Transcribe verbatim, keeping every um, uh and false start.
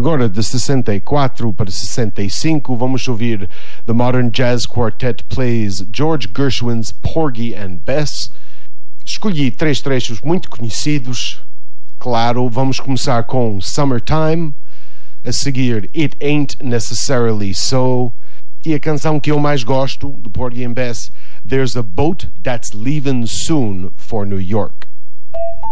Agora, de sessenta e quatro para sessenta e cinco, vamos ouvir The Modern Jazz Quartet plays George Gershwin's Porgy and Bess. Escolhi três trechos muito conhecidos. Claro, vamos começar com Summertime, a seguir It Ain't Necessarily So, e a canção que eu mais gosto do Porgy and Bess, There's a Boat That's Leaving Soon for New York.